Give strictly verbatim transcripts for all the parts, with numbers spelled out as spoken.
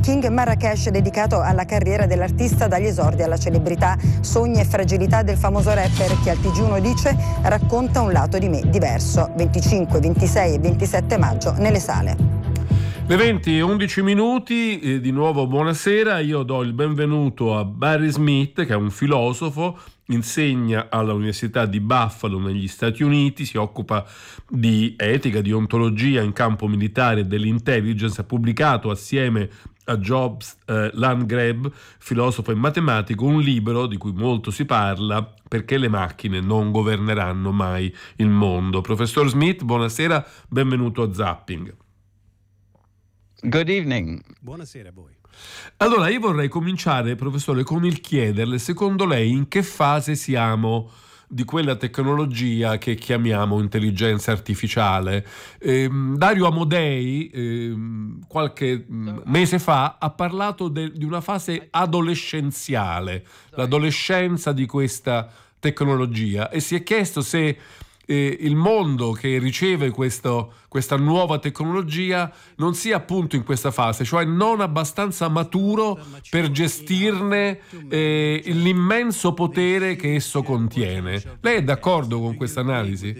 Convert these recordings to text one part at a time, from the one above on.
King Marrakesh, dedicato alla carriera dell'artista dagli esordi alla celebrità. Sogni e fragilità del famoso rapper che al T G uno dice racconta un lato di me diverso. venticinque, ventisei e ventisette maggio nelle sale. Le venti e undici minuti, eh, di nuovo buonasera, io do il benvenuto a Barry Smith, che è un filosofo, insegna all'Università di Buffalo negli Stati Uniti, si occupa di etica, di ontologia in campo militare e dell'intelligence, ha pubblicato assieme a Jobs eh, Landgrab, filosofo e matematico, un libro di cui molto si parla, Perché le macchine non governeranno mai il mondo. Professor Smith, buonasera, benvenuto a Zapping. Good evening. Buonasera a voi. Allora, io vorrei cominciare, professore, con il chiederle, secondo lei, in che fase siamo di quella tecnologia che chiamiamo intelligenza artificiale? Eh, Dario Amodei, eh, qualche mese fa, ha parlato de- di una fase adolescenziale, l'adolescenza di questa tecnologia, e si è chiesto se Eh, il mondo che riceve questo, questa nuova tecnologia non sia appunto in questa fase, cioè non abbastanza maturo per gestirne eh, l'immenso potere che esso contiene. Lei è d'accordo con questa analisi?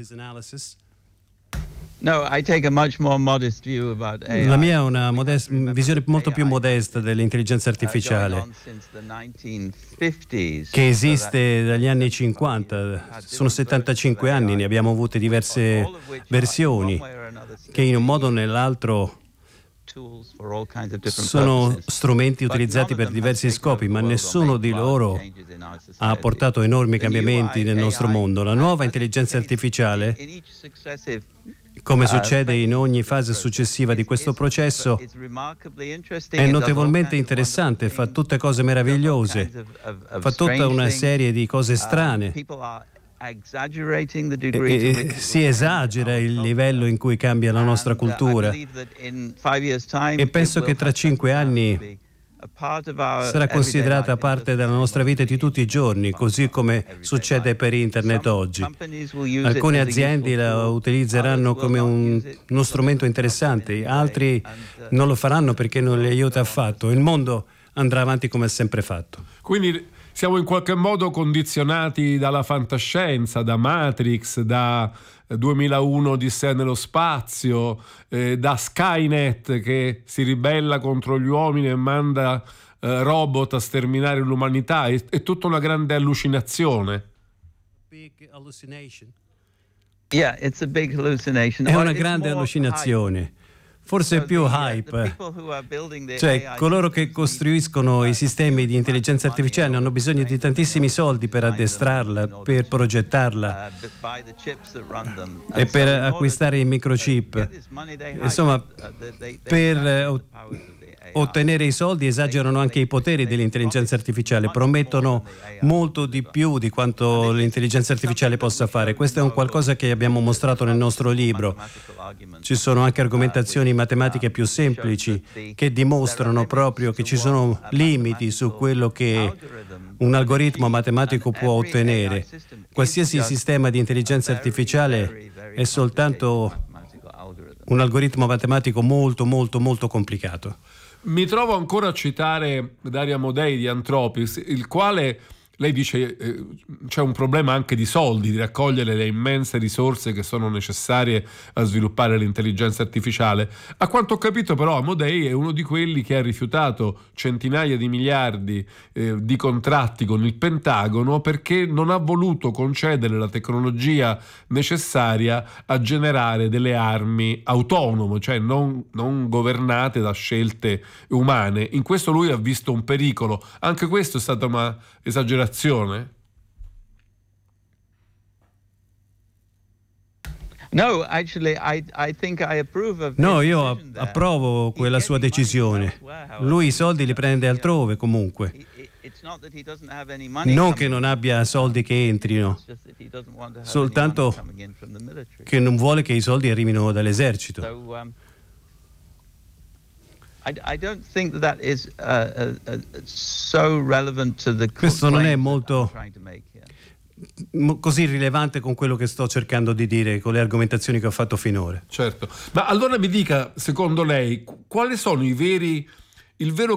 No, I take a much more modest view about A I. La mia è una modest, visione molto più modesta dell'intelligenza artificiale, che esiste dagli anni cinquanta. Sono settantacinque anni, ne abbiamo avute diverse versioni che in un modo o nell'altro sono strumenti utilizzati per diversi scopi, ma nessuno di loro ha portato enormi cambiamenti nel nostro mondo. La nuova intelligenza artificiale, come succede in ogni fase successiva di questo processo, è notevolmente interessante, fa tutte cose meravigliose, fa tutta una serie di cose strane. E si esagera il livello in cui cambia la nostra cultura, e penso che tra cinque anni sarà considerata parte della nostra vita di tutti i giorni, così come succede per internet oggi. Alcune aziende la utilizzeranno come un, uno strumento interessante, altri non lo faranno perché non li aiuta affatto. Il mondo andrà avanti come ha sempre fatto. Quindi siamo in qualche modo condizionati dalla fantascienza, da Matrix, da duemilauno Odissea nello spazio, eh, da Skynet che si ribella contro gli uomini e manda eh, robot a sterminare l'umanità. È, è tutta una grande allucinazione. Yeah, it's a big hallucination. È una grande allucinazione. Forse più hype, cioè coloro che costruiscono i sistemi di intelligenza artificiale hanno bisogno di tantissimi soldi per addestrarla, per progettarla e per acquistare i microchip. Insomma, per ottenere i soldi esagerano anche i poteri dell'intelligenza artificiale, promettono molto di più di quanto l'intelligenza artificiale possa fare. Questo è un qualcosa che abbiamo mostrato nel nostro libro. Ci sono anche argomentazioni matematiche più semplici che dimostrano proprio che ci sono limiti su quello che un algoritmo matematico può ottenere. Qualsiasi sistema di intelligenza artificiale è soltanto un algoritmo matematico molto molto molto complicato. Mi trovo ancora a citare Dario Amodei di Anthropics, il quale, lei dice, eh, c'è un problema anche di soldi, di raccogliere le immense risorse che sono necessarie a sviluppare l'intelligenza artificiale. A quanto ho capito però Amodei è uno di quelli che ha rifiutato centinaia di miliardi eh, di contratti con il Pentagono perché non ha voluto concedere la tecnologia necessaria a generare delle armi autonome, cioè non, non governate da scelte umane. In questo lui ha visto un pericolo. Anche questo è stata una esagerazione. No, actually, I, I think I approve of no, io approvo quella sua decisione. Lui i soldi li prende altrove comunque. Non che non abbia soldi che entrino, soltanto che non vuole che i soldi arrivino dall'esercito. Questo non è molto così rilevante con quello che sto cercando di dire, con le argomentazioni che ho fatto finora. Certo, ma allora mi dica, secondo lei, quali sono i veri, il vero